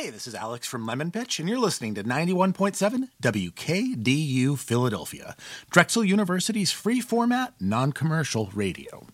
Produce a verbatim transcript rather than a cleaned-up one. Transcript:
Hey, this is Alex from Lemon Pitch, and you're listening to ninety-one point seven W K D U Philadelphia, Drexel University's free format, non-commercial radio.